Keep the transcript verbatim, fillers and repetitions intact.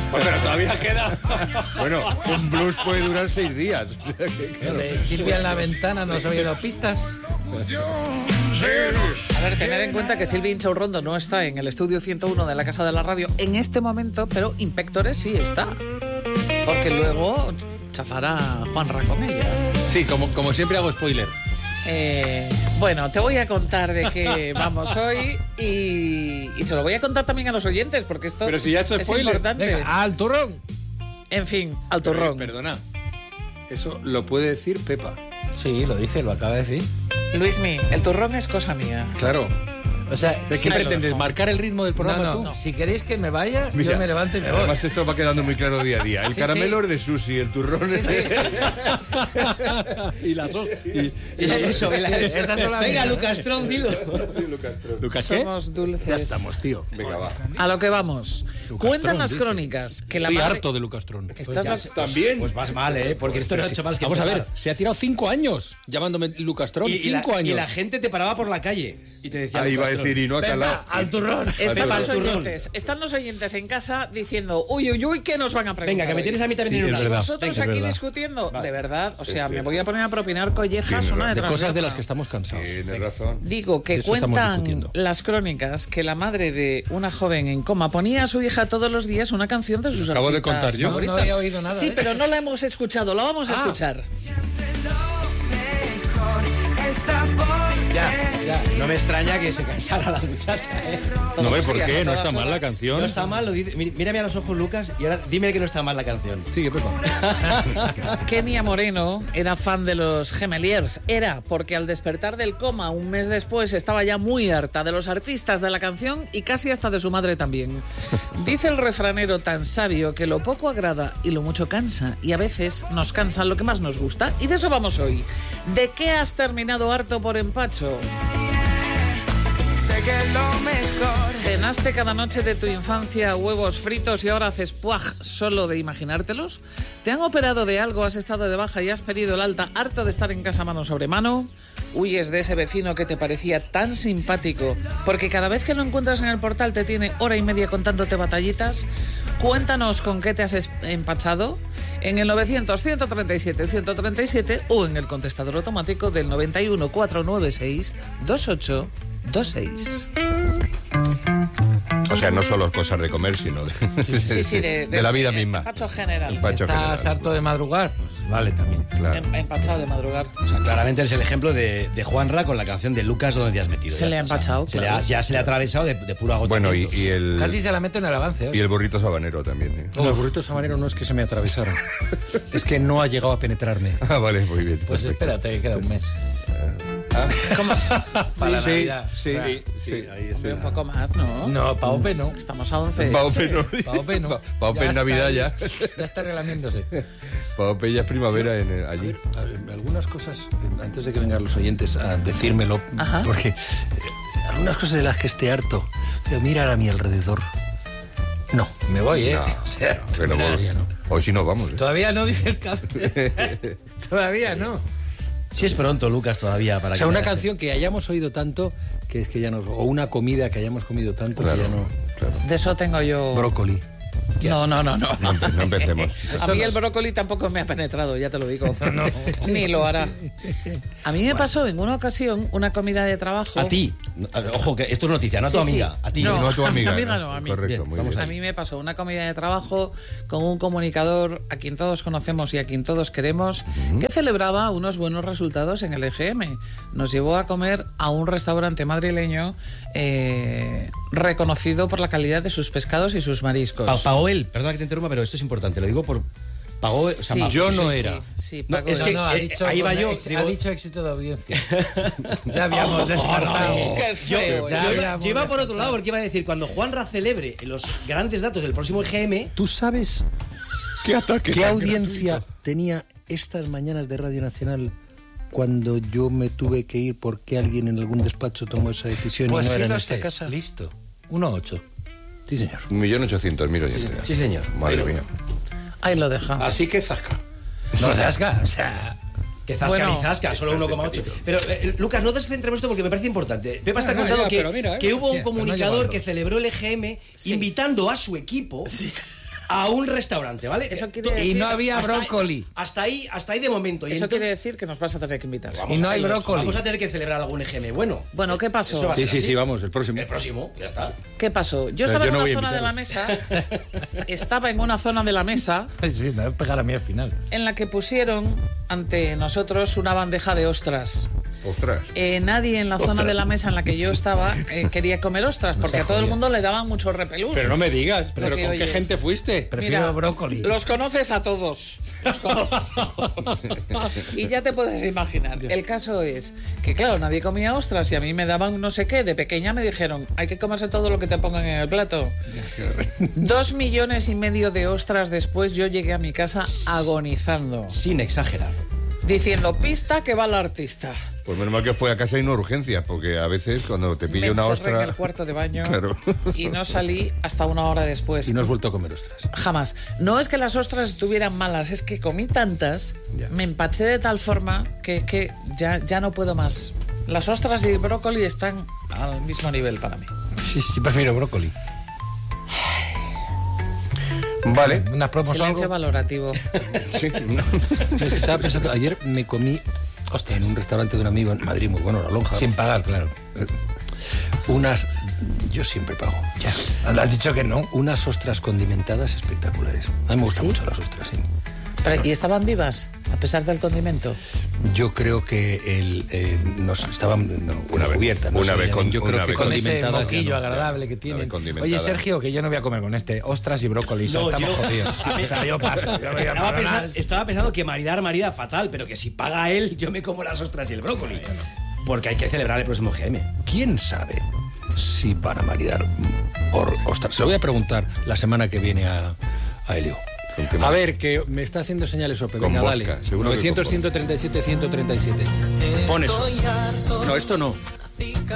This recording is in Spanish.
Pues, pero todavía queda. Bueno, un blues puede durar seis días. Claro. De Silvia en la ventana nos ha oído pistas. A ver, tener en cuenta que Silvia Inchaurrondo no está en el estudio ciento uno de la Casa de la Radio en este momento, pero Inspectores sí está. Porque luego chafará Juanra con ella. Sí, como, como siempre hago spoiler. Eh, bueno, te voy a contar de qué vamos hoy y, y se lo voy a contar también a los oyentes porque esto Pero si ya he hecho es spoiler. importante. Venga, al turrón. En fin, al turrón. Perdona. Eso lo puede decir Pepa. Sí, lo dice, lo acaba de decir. Luismi, el turrón es cosa mía. Claro. O sea, ¿Qué si- pretendes? ¿Marcar el ritmo del programa no, no, tú? no. Si queréis que me vaya, Mira, yo me levanto y me voy. Además esto va quedando muy claro día a día. El Sí, caramelo sí. es de Susi, el turrón es de... Y las os... y, Y eso, y la- esas son las Venga, mías, ¿eh? Lucas Tron, dilo. Lucas Tron. ¿Lucas qué? Somos dulces. Ya estamos, tío. Venga, va. A lo que vamos. Lucas Cuentan Tron, las dice. crónicas que la Estoy madre... harto de Lucas Tron. Estas las- También. Pues vas mal, ¿eh? Porque esto no ha hecho más que Vamos a ver, empezar. se ha tirado cinco años llamándome Lucas Tron. Y, y la, cinco años. y la gente te paraba por la calle y te decía... Ahí Lucas va a Tron. decir y no ha Venga, calado. al turrón. Están Al los, turrón. oyentes, están los oyentes en casa diciendo, uy, uy, uy, ¿qué nos van a preguntar? Venga, que me hoy? tienes a mí también Sí, en es una. Y verdad. vosotros Venga, es aquí verdad. discutiendo, Vale. de verdad, o sea, Es me voy a poner a propinar collejas Tiene una razón. De detrás cosas de las otra. que estamos cansados. Tienes razón. Digo que De eso estamos cuentan discutiendo. las crónicas que la madre de una joven en coma ponía a su hija todos los días una canción de sus Acabo de artistas contar yo. No, favoritas. no había oído nada Sí, de pero eso. no la hemos escuchado, la vamos a Ah. escuchar. Ya, ya. No me extraña que se cansara la muchacha, ¿eh? Todos No ve los por días, qué, a no todas está mal la horas. canción. No está mal, lo dice. Mí- Mírame a los ojos, Lucas, y ahora dime que no está mal la canción. Sigue, Pepa. Kenia Moreno era fan de los Gemeliers. Era porque al despertar del coma un mes después estaba ya muy harta de los artistas de la canción y casi hasta de su madre también. Dice el refranero tan sabio que lo poco agrada y lo mucho cansa. Y a veces nos cansa lo que más nos gusta. Y de eso vamos hoy. ¿De qué has terminado harto por empacho? ¿Cenaste cada noche de tu infancia huevos fritos y ahora haces puaj solo de imaginártelos? ¿Te han operado de algo, has estado de baja y has pedido el alta harto de estar en casa mano sobre mano? ¿Huyes de ese vecino que te parecía tan simpático porque cada vez que lo encuentras en el portal te tiene hora y media contándote batallitas? Cuéntanos con qué te has es- empachado en el novecientos, ciento treinta y siete, ciento treinta y siete o en el contestador automático del noventa y uno, cuatrocientos noventa y seis, veintiocho veintiséis. O sea, no solo cosas de comer, sino de, Sí, sí, de, de la vida misma. Empacho general. Empacho ¿Estás general. harto de madrugar? Pues vale también. Claro. Em- Empachado de madrugar. O sea, claramente es el ejemplo de, de Juanra con la canción de Lucas donde te has metido. Se Ya le ha está, o sea, empachado, se le claro. ha- ya se le ha atravesado de, de puro Bueno, agotamiento. y, y el Casi se la meto en el avance. y el burrito sabanero también. ¿eh? No, el burrito sabanero no es que se me atravesara. Es que no ha llegado a penetrarme. Ah, vale, muy bien. Pues perfecto. espérate, que queda un mes. ¿Cómo? Para sí, Navidad. sí, Claro. sí, sí, ahí Hombre, un poco más, ¿no? No, pa' Ope no. Estamos a once. Pa' Ope no. Pa' Ope no. Pa' Ope Ya en está Navidad ahí. ya. Ya está relamiéndose. Pa' Ope ya es primavera en el- A allí. ver, a ver, algunas cosas, eh, antes de que vengan los oyentes a decírmelo, Ajá. porque eh, algunas cosas de las que esté harto, de mirar a mi alrededor. No, me voy, ¿eh? No, O sea, pero mira, vamos. ya no. Hoy sí nos vamos. ¿eh? Todavía no, dice el cable. Todavía no. Si es pronto, Lucas, todavía para O sea, que una veas, ¿eh? canción que hayamos oído tanto, que es que ya nos... O una comida que hayamos comido tanto, Claro, que ya no... claro. De eso tengo yo. Brócoli. No, no, no, no. No, empe- no empecemos. A mí el brócoli tampoco me ha penetrado, ya te lo digo. Ni lo hará. A mí me pasó en una ocasión una comida de trabajo. A ti. Ojo, que esto es noticia, no a tu Sí, sí. amiga. A ti. No, No a tu amiga. a mi amiga no, a mí. Correcto, Bien, muy vamos bien. A mí me pasó una comida de trabajo con un comunicador a quien todos conocemos y a quien todos queremos, que celebraba unos buenos resultados en el E G M. Nos llevó a comer a un restaurante madrileño eh, reconocido por la calidad de sus pescados y sus mariscos. Pa- pagó él, perdona que te interrumpa, pero esto es importante, lo digo por... Pagó, o sea, Sí, ma- yo no sí, era. Sí, sí, No, pagó es él. que- No, no, ha eh, dicho, ahí va con- yo, es- digo- ha dicho éxito de audiencia. Ya habíamos descartado. Qué Yo, feo. yo ya iba, habíamos yo iba por otro descartado. lado porque iba a decir, cuando Juanra celebre los grandes datos del próximo E G M, ¿Tú sabes ¿Qué ataque qué tan audiencia gratuito? tenía estas mañanas de Radio Nacional cuando yo me tuve que ir porque alguien en algún despacho tomó esa decisión Pues y no era en fíjate, esta casa? Listo. uno ocho. Sí, señor. Un millón ochocientos mil oyentes. sí señor. Madre Pero- mía. Ahí lo deja. Así que zasca. No zasca, o sea... Que zasca Bueno. ni zasca, solo uno coma ocho. Pero, eh, Lucas, no descentremos esto porque me parece importante. Pepa está No, no, contando ya, que, pero mira, eh, que hubo sí, un pero no comunicador llevarlo. que celebró el E G M Sí. invitando a su equipo a un restaurante, ¿vale? Eso quiere Tú- decir- Y no había hasta ahí- brócoli. Hasta ahí, hasta ahí de momento. Y Eso entonces- quiere decir que nos vas a tener que invitar. Vamos Y no a hay tener- brócoli. Vamos a tener que celebrar algún E G M bueno. Bueno, ¿qué pasó? Eso va a Sí, ser sí, así. sí, vamos, el próximo. El próximo, ya está. ¿Qué pasó? Yo Pero estaba yo en no una voy a zona de la mesa, estaba en una zona de la mesa Sí, me va a pegar a mí al final. en la que pusieron ante nosotros una bandeja de ostras. Ostras. Eh, nadie en la zona de la mesa en la que yo estaba eh, quería comer ostras, porque a todo el mundo le daban mucho repelús. Pero no me digas, ¿pero que con qué oyes. gente fuiste? Prefiero Mira, brócoli. Los conoces a todos. Los conoces a todos. Y ya te puedes imaginar. El caso es que, claro, nadie comía ostras y a mí me daban no sé qué. De pequeña me dijeron, hay que comerse todo lo que te pongan en el plato. Dos millones y medio de ostras después yo llegué a mi casa agonizando. Sin exagerar. Diciendo, pista que va el artista. Pues menos mal que fue a casa y no urgencia, porque a veces cuando te pilla Me una encerré ostra... en el cuarto de baño Claro. y no salí hasta una hora después. Y no has vuelto a comer ostras. Jamás. No es que las ostras estuvieran malas, es que comí tantas, Ya. me empaché de tal forma que, que ya, ya no puedo más. Las ostras y el brócoli están al mismo nivel para mí. Sí, sí, prefiero brócoli. Vale. Unas promos o Silencio algo. valorativo. Sí. Es que estaba pensando, ayer me comí hostia, en un restaurante de un amigo en Madrid, muy bueno, La Lonja. Sin pagar, claro. Unas. Yo siempre pago. Ya. Lo has dicho que no. Unas ostras condimentadas espectaculares. A mí me gustan ¿Sí? mucho las ostras, sí. Pero, ¿y estaban vivas, a pesar del condimento? Yo creo que el, eh, nos estaban no, Una vez- cubiertas. no una sé, vez con- yo una creo que vez Con ese condimentadas. ya moquillo no. agradable que vez tienen. condimentada. Oye, Sergio, que yo no voy a comer con este. Ostras y brócoli. No, estamos yo- jodidos. O sea, yo paso. Yo voy a Estaba, McDonald's. pensa- estaba pensando que maridar marida fatal, pero que si paga él, yo me como las ostras y el brócoli. Porque hay que celebrar el próximo G M. ¿Quién sabe si van a maridar por ostras? Se lo voy a preguntar la semana que viene a, a Helio. ¿Con qué A más? ver, que me está haciendo señales Ope. Con Venga, mosca, dale. seguro que con novecientos, ciento treinta y siete, ciento treinta y siete. Pon eso. No, esto no.